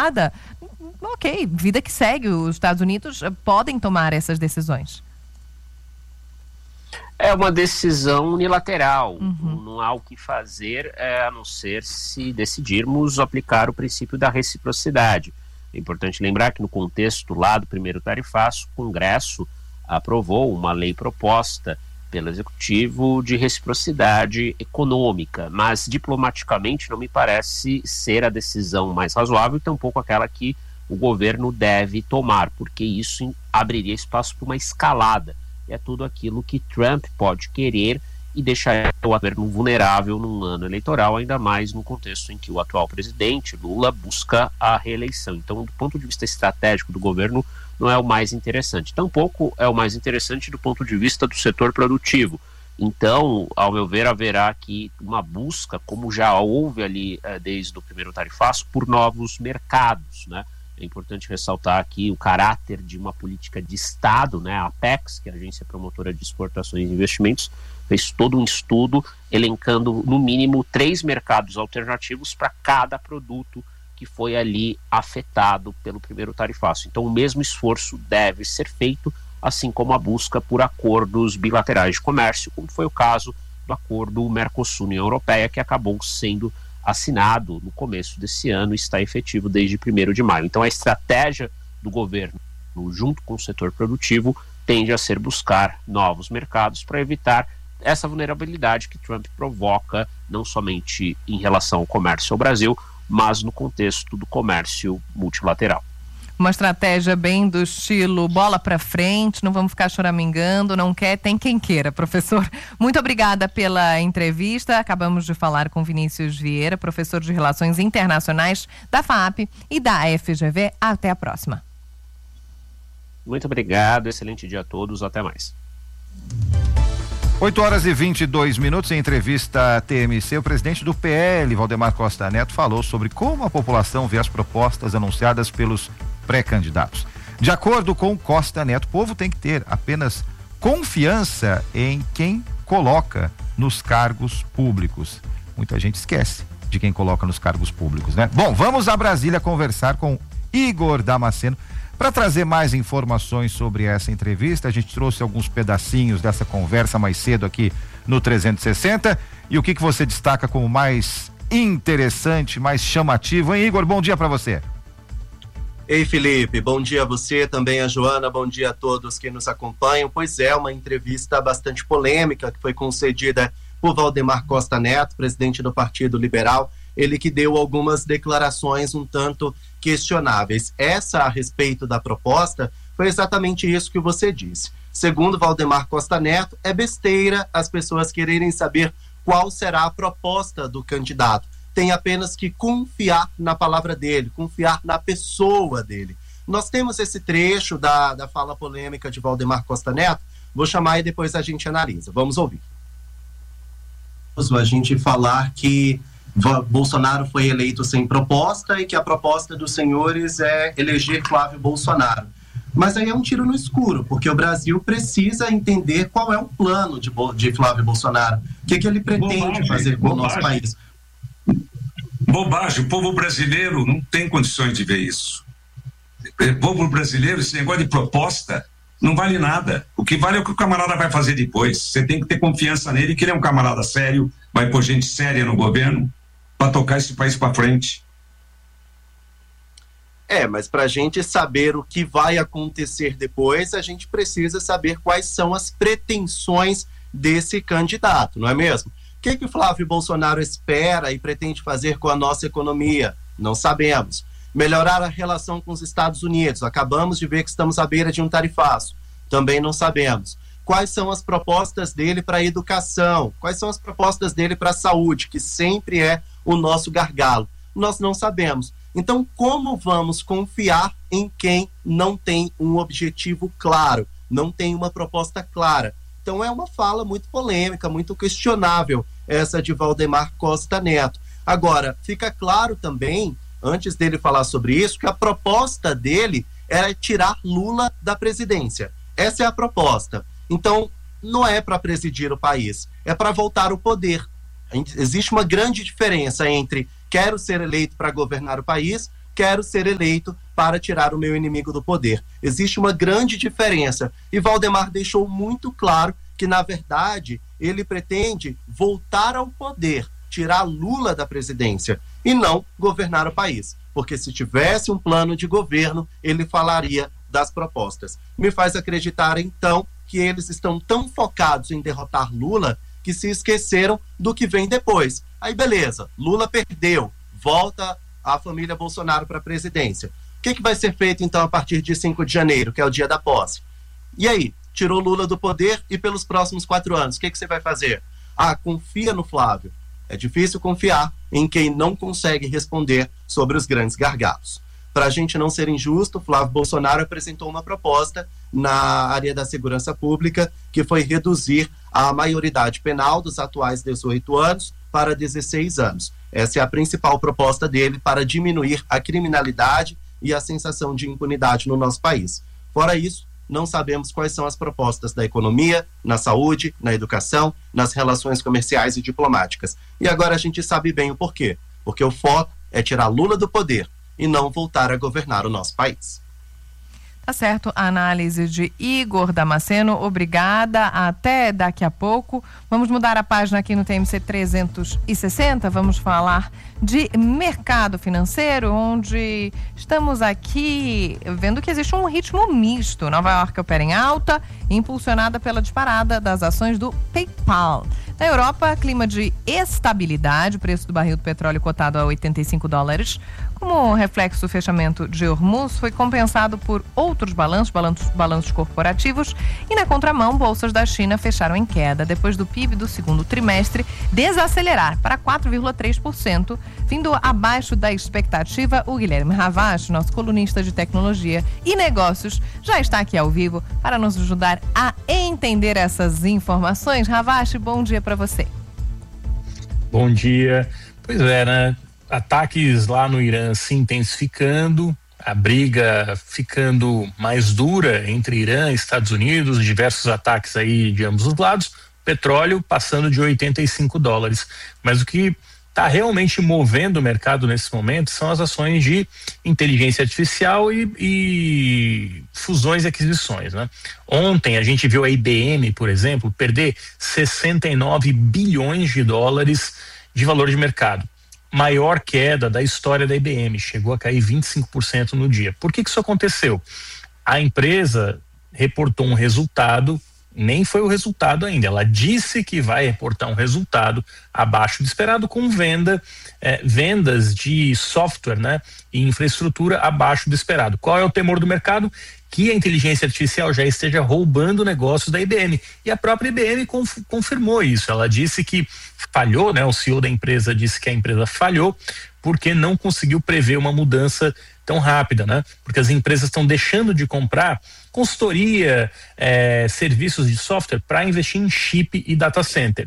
aprovada, ok, vida que segue, os Estados Unidos podem tomar essas decisões. É uma decisão unilateral, não há o que fazer a não ser se decidirmos aplicar o princípio da reciprocidade. É importante lembrar que no contexto lá do primeiro tarifaço, o Congresso aprovou uma lei proposta pelo Executivo de reciprocidade econômica, mas diplomaticamente não me parece ser a decisão mais razoável e tampouco aquela que o governo deve tomar, porque isso abriria espaço para uma escalada. É tudo aquilo que Trump pode querer e deixar o governo vulnerável num ano eleitoral, ainda mais no contexto em que o atual presidente, Lula, busca a reeleição. Então, do ponto de vista estratégico do governo, não é o mais interessante. Tampouco é o mais interessante do ponto de vista do setor produtivo. Então, ao meu ver, haverá aqui uma busca, como já houve ali desde o primeiro tarifaço, por novos mercados, né? É importante ressaltar aqui o caráter de uma política de Estado, né? A Apex, que é a Agência Promotora de Exportações e Investimentos, fez todo um estudo elencando, no mínimo, 3 mercados alternativos para cada produto que foi ali afetado pelo primeiro tarifaço. Então, o mesmo esforço deve ser feito, assim como a busca por acordos bilaterais de comércio, como foi o caso do acordo Mercosul-União Europeia, que acabou sendo assinado no começo desse ano e está efetivo desde 1º de maio. Então a estratégia do governo, junto com o setor produtivo, tende a ser buscar novos mercados para evitar essa vulnerabilidade que Trump provoca, não somente em relação ao comércio ao Brasil, mas no contexto do comércio multilateral. Uma estratégia bem do estilo bola para frente, não vamos ficar choramingando, não quer, tem quem queira. Professor, muito obrigada pela entrevista. Acabamos de falar com Vinícius Vieira, professor de Relações Internacionais da FAAP e da FGV. Até a próxima. Muito obrigado, excelente dia a todos, até mais. 8h22, em entrevista à TMC, o presidente do PL, Valdemar Costa Neto, falou sobre como a população vê as propostas anunciadas pelos pré-candidatos. De acordo com Costa Neto, o povo tem que ter apenas confiança em quem coloca nos cargos públicos. Muita gente esquece de quem coloca nos cargos públicos, né? Bom, vamos a Brasília conversar com Igor Damasceno para trazer mais informações sobre essa entrevista. A gente trouxe alguns pedacinhos dessa conversa mais cedo aqui no 360. E o que você destaca como mais interessante, mais chamativo, hein, Igor? Bom dia para você. Ei, Felipe, bom dia a você, também a Joana, bom dia a todos que nos acompanham. Pois é, uma entrevista bastante polêmica que foi concedida por Valdemar Costa Neto, presidente do Partido Liberal, ele que deu algumas declarações um tanto questionáveis. Essa, a respeito da proposta, foi exatamente isso que você disse. Segundo Valdemar Costa Neto, é besteira as pessoas quererem saber qual será a proposta do candidato. Tem apenas que confiar na palavra dele, confiar na pessoa dele. Nós temos esse trecho da fala polêmica de Valdemar Costa Neto, vou chamar e depois a gente analisa. Vamos ouvir. A gente falar que Bolsonaro foi eleito sem proposta e que a proposta dos senhores é eleger Flávio Bolsonaro. Mas aí é um tiro no escuro, porque o Brasil precisa entender qual é o plano de Flávio Bolsonaro. O que ele pretende fazer com o nosso país. Bobagem, o povo brasileiro não tem condições de ver isso. O povo brasileiro, esse negócio de proposta, não vale nada. O que vale é o que o camarada vai fazer depois. Você tem que ter confiança nele, que ele é um camarada sério, vai pôr gente séria no governo para tocar esse país para frente. Mas para a gente saber o que vai acontecer depois, a gente precisa saber quais são as pretensões desse candidato, não é mesmo? O que o Flávio Bolsonaro espera e pretende fazer com a nossa economia? Não sabemos. Melhorar a relação com os Estados Unidos. Acabamos de ver que estamos à beira de um tarifaço. Também não sabemos. Quais são as propostas dele para a educação? Quais são as propostas dele para a saúde, que sempre é o nosso gargalo? Nós não sabemos. Então, como vamos confiar em quem não tem um objetivo claro, não tem uma proposta clara? Então é uma fala muito polêmica, muito questionável, essa de Valdemar Costa Neto. Agora, fica claro também, antes dele falar sobre isso, que a proposta dele era tirar Lula da presidência. Essa é a proposta. Então, não é para presidir o país, é para voltar ao poder. Existe uma grande diferença entre quero ser eleito para governar o país, quero ser eleito para tirar o meu inimigo do poder. Existe uma grande diferença. E Valdemar deixou muito claro que, na verdade, ele pretende voltar ao poder, tirar Lula da presidência e não governar o país. Porque se tivesse um plano de governo, ele falaria das propostas. Me faz acreditar, então, que eles estão tão focados em derrotar Lula que se esqueceram do que vem depois. Aí beleza, Lula perdeu, volta a família Bolsonaro para a presidência. O que vai ser feito então a partir de 5 de janeiro, que é o dia da posse? E aí, tirou Lula do poder e pelos próximos 4 anos, o que você vai fazer? Confia no Flávio. É difícil confiar em quem não consegue responder sobre os grandes gargalos. Para a gente não ser injusto, Flávio Bolsonaro apresentou uma proposta na área da segurança pública que foi reduzir a maioridade penal dos atuais 18 anos para 16 anos. Essa é a principal proposta dele para diminuir a criminalidade e a sensação de impunidade no nosso país. Fora isso, não sabemos quais são as propostas da economia, na saúde, na educação, nas relações comerciais e diplomáticas. E agora a gente sabe bem o porquê. Porque o foco é tirar Lula do poder e não voltar a governar o nosso país. Tá certo, a análise de Igor Damasceno, obrigada, até daqui a pouco. Vamos mudar a página aqui no TMC 360, vamos falar de mercado financeiro, onde estamos aqui vendo que existe um ritmo misto. Nova York opera em alta, impulsionada pela disparada das ações do PayPal. Na Europa, clima de estabilidade, o preço do barril do petróleo cotado a $85. Como reflexo do fechamento de Hormuz, foi compensado por outros balanços corporativos, e na contramão, bolsas da China fecharam em queda, depois do PIB do segundo trimestre desacelerar para 4,3%, vindo abaixo da expectativa. O Guilherme Ravache, nosso colunista de tecnologia e negócios, já está aqui ao vivo para nos ajudar a entender essas informações. Ravache, bom dia para você. Bom dia. Pois é, né? Ataques lá no Irã se intensificando, a briga ficando mais dura entre Irã e Estados Unidos, diversos ataques aí de ambos os lados, petróleo passando de $85. Mas o que está realmente movendo o mercado nesse momento são as ações de inteligência artificial e fusões e aquisições, né? Ontem a gente viu a IBM, por exemplo, perder $69 bilhões de valor de mercado. Maior queda da história da IBM, chegou a cair 25% no dia. Por que isso aconteceu? A empresa reportou um resultado, nem foi o resultado ainda, ela disse que vai reportar um resultado abaixo do esperado, com vendas de software, né, e infraestrutura abaixo do esperado. Qual é o temor do mercado? Que a inteligência artificial já esteja roubando negócios da IBM. E a própria IBM confirmou isso. Ela disse que falhou, né? O CEO da empresa disse que a empresa falhou porque não conseguiu prever uma mudança tão rápida, né? Porque as empresas estão deixando de comprar consultoria, serviços de software para investir em chip e data center.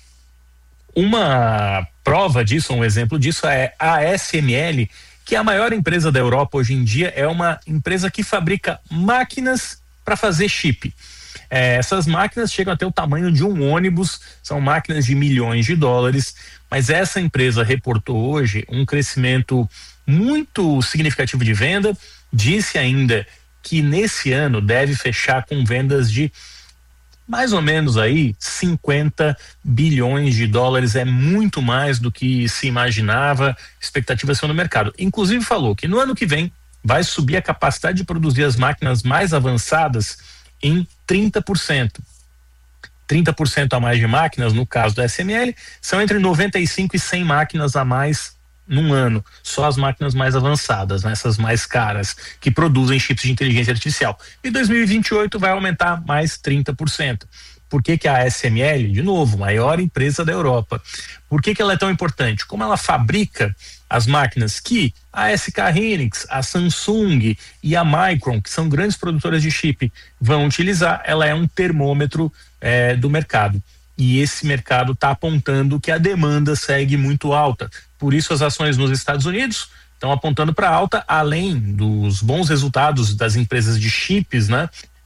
Uma prova disso, um exemplo disso é a ASML, que é a maior empresa da Europa hoje em dia, é uma empresa que fabrica máquinas para fazer chip. Essas máquinas chegam até o tamanho de um ônibus, são máquinas de milhões de dólares, mas essa empresa reportou hoje um crescimento muito significativo de venda, disse ainda que nesse ano deve fechar com vendas de mais ou menos aí $50 bilhões, é muito mais do que se imaginava, expectativas no mercado. Inclusive falou que no ano que vem vai subir a capacidade de produzir as máquinas mais avançadas em 30%. 30% a mais de máquinas, no caso da SML, são entre 95 e 100 máquinas a mais num ano, só as máquinas mais avançadas, né, essas mais caras, que produzem chips de inteligência artificial. Em 2028 vai aumentar mais 30%. Por que a ASML, de novo, maior empresa da Europa, por que ela é tão importante? Como ela fabrica as máquinas que a SK Hynix, a Samsung e a Micron, que são grandes produtoras de chip, vão utilizar, ela é um termômetro do mercado. E esse mercado está apontando que a demanda segue muito alta. Por isso as ações nos Estados Unidos estão apontando para alta, além dos bons resultados das empresas de chips, né?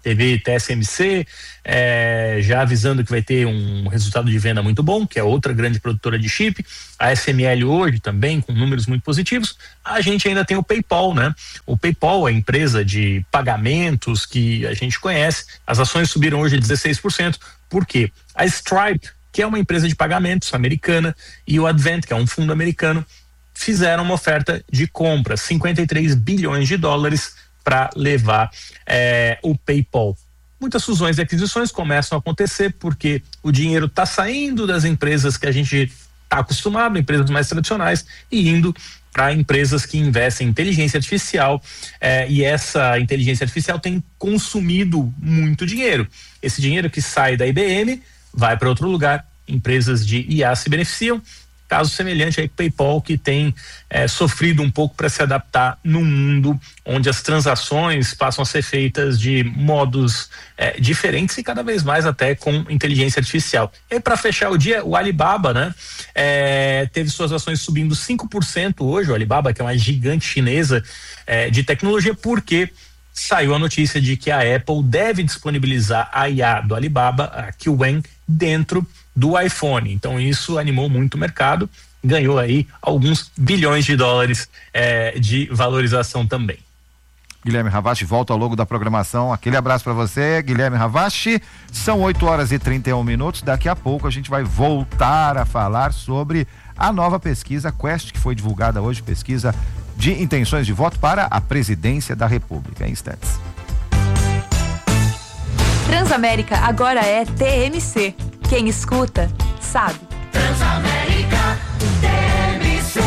Teve TSMC já avisando que vai ter um resultado de venda muito bom, que é outra grande produtora de chip. A SML hoje também com números muito positivos. A gente ainda tem o PayPal, né? O PayPal é a empresa de pagamentos que a gente conhece. As ações subiram hoje 16%. Por quê? A Stripe, que é uma empresa de pagamentos americana, e o Advent, que é um fundo americano, fizeram uma oferta de compra, 53 bilhões de dólares para levar o PayPal. Muitas fusões e aquisições começam a acontecer porque o dinheiro está saindo das empresas que a gente está acostumado, empresas mais tradicionais, e indo para empresas que investem em inteligência artificial, e essa inteligência artificial tem consumido muito dinheiro. Esse dinheiro que sai da IBM vai para outro lugar, empresas de IA se beneficiam. Caso semelhante aí com o PayPal, que tem sofrido um pouco para se adaptar num mundo onde as transações passam a ser feitas de modos diferentes e cada vez mais até com inteligência artificial. E para fechar o dia, o Alibaba, né, teve suas ações subindo 5% hoje. O Alibaba, que é uma gigante chinesa de tecnologia, porque saiu a notícia de que a Apple deve disponibilizar a IA do Alibaba, a Qwen, dentro do iPhone. Então isso animou muito o mercado, ganhou aí alguns bilhões de dólares de valorização também. Guilherme Ravache volta ao longo da programação. Aquele abraço para você, Guilherme Ravache. São 8h31. Daqui a pouco a gente vai voltar a falar sobre a nova pesquisa Quest, que foi divulgada hoje, pesquisa de intenções de voto para a presidência da República. Em instantes. Transamérica agora é TMC. Quem escuta, sabe. Transamérica TMC.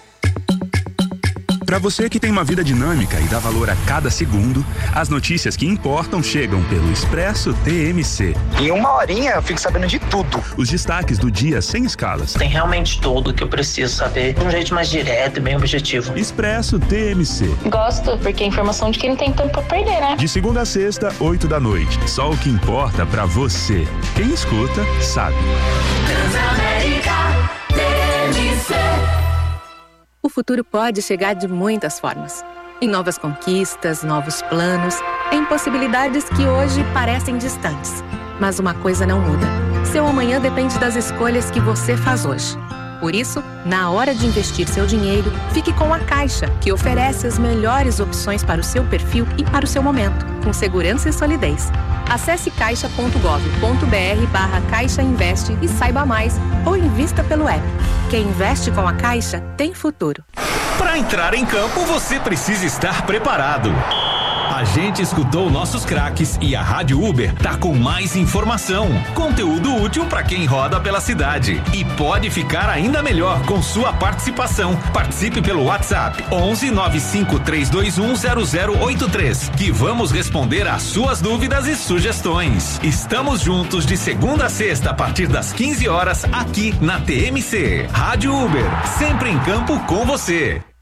Para você que tem uma vida dinâmica e dá valor a cada segundo, as notícias que importam chegam pelo Expresso TMC. Em uma horinha eu fico sabendo de tudo. Os destaques do dia sem escalas. Tem realmente tudo que eu preciso saber de um jeito mais direto e bem objetivo. Expresso TMC. Gosto, porque é informação de quem não tem tempo pra perder, né? De segunda a sexta, 20h. Só o que importa pra você. Quem escuta, sabe. Transamérica TMC. O futuro pode chegar de muitas formas. Em novas conquistas, novos planos, em possibilidades que hoje parecem distantes. Mas uma coisa não muda. Seu amanhã depende das escolhas que você faz hoje. Por isso, na hora de investir seu dinheiro, fique com a Caixa, que oferece as melhores opções para o seu perfil e para o seu momento, com segurança e solidez. Acesse caixa.gov.br/Caixa Investe e saiba mais, ou invista pelo app. Quem investe com a Caixa tem futuro. Para entrar em campo, você precisa estar preparado. A gente escutou nossos craques e a Rádio Uber tá com mais informação, conteúdo útil para quem roda pela cidade e pode ficar ainda melhor com sua participação. Participe pelo WhatsApp 11 95 321 0083 que vamos responder às suas dúvidas e sugestões. Estamos juntos de segunda a sexta a partir das 15 horas aqui na TMC. Rádio Uber, sempre em campo com você.